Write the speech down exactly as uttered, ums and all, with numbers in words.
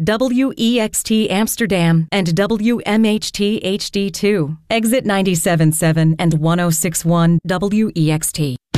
W E X T Amsterdam and W M H T H D two. Exit ninety-seven point seven and one oh six one W E X T.